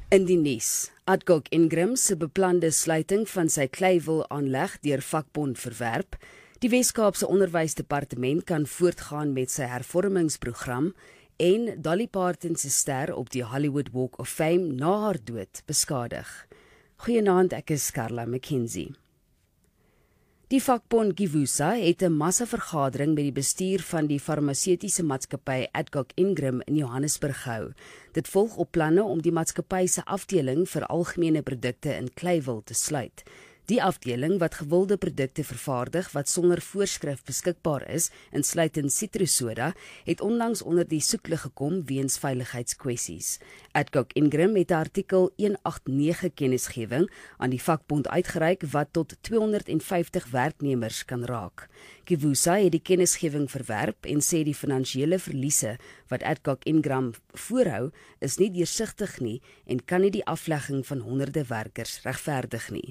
In die nuus, Adcock Ingram se beplande sluiting van sy Clayville-aanleg deur vakbond verwerp. Die Wes-Kaapse Onderwysdepartement kan voortgaan met sy hervormingsprogram en Dolly Parton se ster op die Hollywood Walk of Fame na haar dood beskadig. Goeienaand, ek is Carla McKenzie. Die vakbond Givusa het 'n massavergadering met die bestuur van die farmaseutiese maatskappy Adcock Ingram in Johannesburg gehou. Dit volg op planne om die maatskappy se afdeling vir algemene produkte in Clayville te sluit. Die afdeling wat gewilde produkte vervaardig wat sonder voorskrif beskikbaar is, insluitend sitrussoda, het onlangs onder die soeklig gekom weens veiligheidskwessies. Adcock Ingram het 'n artikel 189 kennisgewing aan die vakbond uitgereik wat tot 250 werknemers kan raak. Givusa het die kennisgewing verwerp en sê die finansiële verliese wat Adcock Ingram voorhou is nie deursigtig nie en kan nie die aflegging van honderde werkers regverdig nie.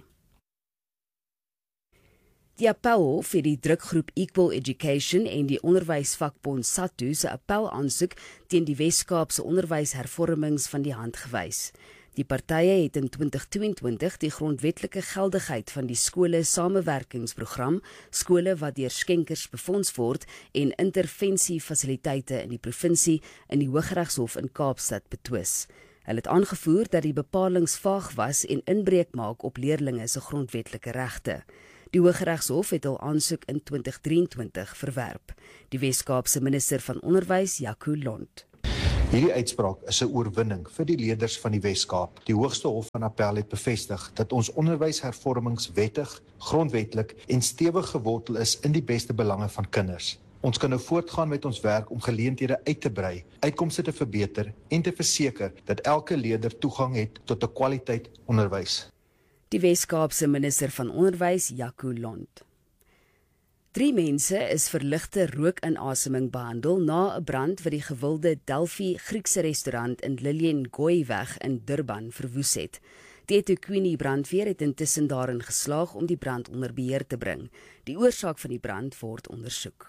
Die appelhof het die drukgroep Equal Education en die onderwysvakbond SATU se appelaansoek teen die Wes-Kaapse onderwyshervormings van die hand gewys. Die partye het in 2022 die grondwetlike geldigheid van die skole samewerkingsprogram, skole wat deur skenkers befonds word en intervensiefasiliteite in die provinsie in die Hooggeregshof in Kaapstad betwis. Hulle het aangevoer dat die bepalinge vaag was en inbreuk maak op leerlinge se grondwetlike regte. Die Hooggeregshof het hul aansoek in 2023 verwerp. Die Wes-Kaapse minister van Onderwys, Jaco Lont. Hierdie uitspraak is 'n oorwinning vir die leerders van die Wes-Kaap. Die Hoogste Hof van Appel het bevestig dat ons onderwyshervormings wettig, grondwetlik en stewig gewortel is in die beste belange van kinders. Ons kan nou voortgaan met ons werk om geleenthede uit te brei, uitkomste te verbeter en te verseker dat elke leerder toegang het tot 'n kwaliteit onderwys. Die Wes-Kaapse minister van Onderwys, Jaco Lont. 3 mense is vir ligte rookinasemming behandel na 'n brand wat die gewilde Delphi Griekse restaurant in Liliengoiweg in Durban verwoes het. Die eThekwini brandweer het intussen daarin geslaag om die brand onder beheer te bring. Die oorsaak van die brand word ondersoek.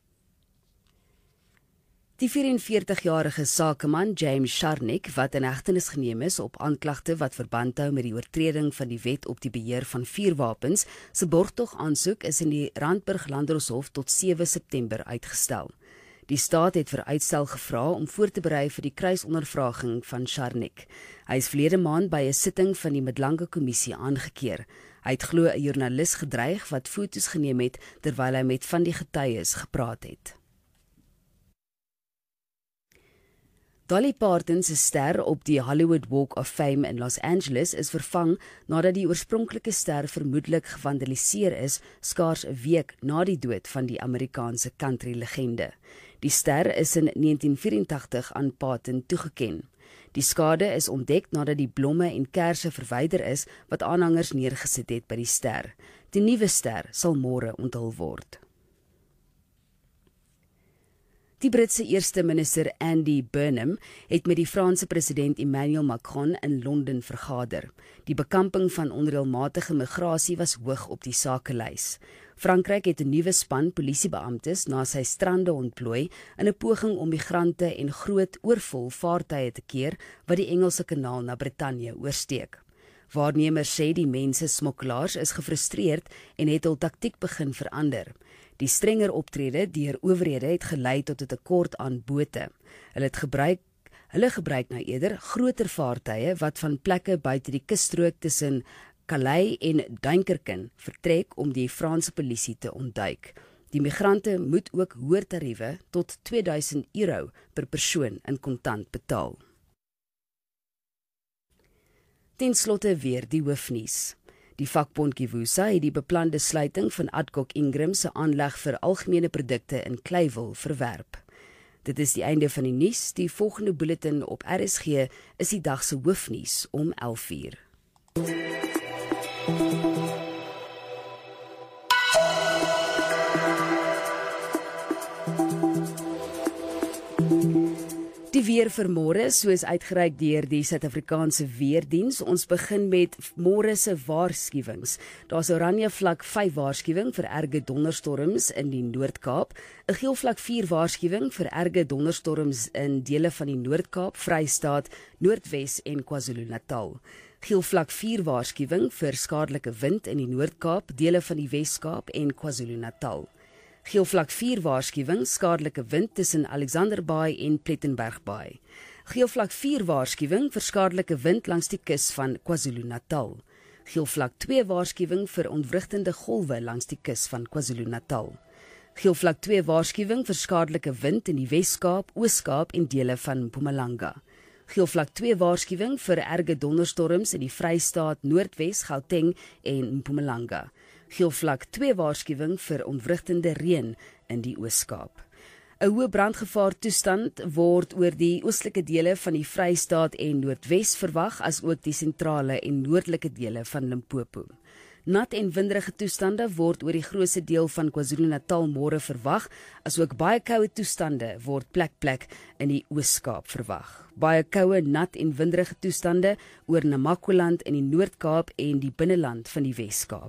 Die 44-jarige sakeman James Charnick, wat in hegtenis geneem is op aanklagte wat verband hou met die oortreding van die wet op die beheer van vuurwapens, se borgtog aansoek is in die Randburg Landdroshof tot 7 September uitgestel. Die staat het vir uitstel gevra om voor te berei vir die kruisondervraging van Charnick. Hy is verlede maand by 'n sitting van die Middelange Kommissie aangekeer. Hy het glo 'n joernalis gedreig wat foto's geneem het terwyl hy met van die getuies gepraat het. Dolly Parton se ster op die Hollywood Walk of Fame in Los Angeles is vervang nadat die oorspronklike ster vermoedelik gevandaliseer is skaars 'n week na die dood van die Amerikaanse country-legende. Die ster is in 1984 aan Parton toegeken. Die skade is ontdek nadat die blomme en kersse verwyder is wat aanhangers neergesit het by die ster. Die nuwe ster sal môre onthul word. Die Britse eerste minister Andy Burnham het met die Franse president Emmanuel Macron in Londen vergader. Die bekamping van onreëlmatige migrasie was hoog op die sakelys. Frankryk het 'n nuwe span polisiebeamptes na sy strande ontplooi in 'n poging om migrante en groot oorvol vaartuie te keer wat die Engelse Kanaal na Brittanje oorsteek. Waarnemers sê die mense smokkelaars is gefrustreerd en het hul taktiek begin verander. Die strenger optrede deur owerhede het gelei tot 'n tekort aan bote. Hulle gebruik nou eerder groter vaartuie wat van plekke buite die kusstrook tussen Calais en Duinkerken vertrek om die Franse polisie te ontduik. Die migrante moet ook hoër tariewe tot €2000 per persoon in kontant betaal. Ten slotte weer die hoofnuus. Die vakbond Givusa het die beplande sluiting van Adcock Ingram se aanleg vir algemene produkte in Clayville verwerp. Dit is die einde van die nuus. Die volgende bulletin op RSG is die dag se hoofnuus om 11:00. Die Die weer vir môre, soos uitgereik deur die Suid-Afrikaanse Weerdiens. Ons begin met môre se waarskuwings. Daar's oranje vlak 5 waarskuwing vir erge donderstorms in die Noord-Kaap, 'n geel vlak 4 waarskuwing vir erge donderstorms in dele van die Noord-Kaap, Vrystaat, Noordwes en KwaZulu-Natal. Geel vlak 4 waarskuwing vir skadelike wind in die Noord-Kaap, dele van die Wes-Kaap en KwaZulu-Natal. Geel vlak 4 waarskuwing, skadelike wind tussen Alexanderbaai en Plettenbergbaai. Geel vlak 4 waarskuwing vir skadelike wind langs die kus van KwaZulu-Natal. Geel vlak 2 waarskuwing vir ontwrigtende golwe langs die kus van KwaZulu-Natal. Geel vlak 2 waarskuwing vir skadelike wind in die Wes-Kaap, Oos-Kaap en dele van Mpumalanga. Geel vlak 2 waarskuwing vir erge donderstorms in die Vrystaat, Noordwes, Gauteng en Mpumalanga. Geel vlak 2 waarskuwing vir ontwrigtende reën in die Oos-Kaap. 'n Hoë brandgevaar toestand word oor die oostelike dele van die Vrystaat en Noordwes verwag, as ook die sentrale en noordelike dele van Limpopo. Nat en winderige toestande word oor die grootste deel van KwaZulu-Natal môre verwag, asook baie koue toestande word plek in die Oos-Kaap verwag. Baie koue, nat en winderige toestande oor Namakoland in die Noord-Kaap en die binneland van die Wes-Kaap.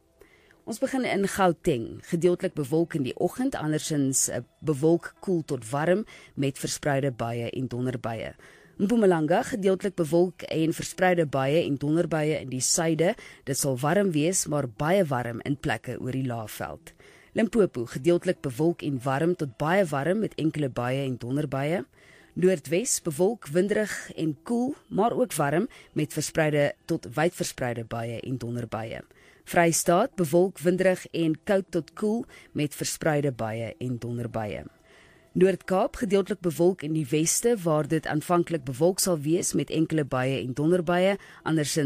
Ons begin in Gauteng, gedeeltelik bewolk in die oggend, andersins bewolk koel tot warm met verspreide buie en donderbuie. Mpumalanga, gedeeltelik bewolk en verspreide buie en donderbuie in die suide. Dit sal warm wees, maar baie warm in plekke oor die Laagveld. Limpopo, gedeeltelik bewolk en warm tot baie warm met enkele buie en donderbuie. Noordwes, bewolk, winderig en koel, maar ook warm met verspreide tot wyd verspreide buie en donderbuie. Vrystaat, bewolk, winderig en koud tot koel met verspreide buie en donderbuie. Noord-Kaap, gedeeltelik bewolk in die weste, waar dit aanvanklik bewolk sal wees met enkele buie en donderbuie, andersins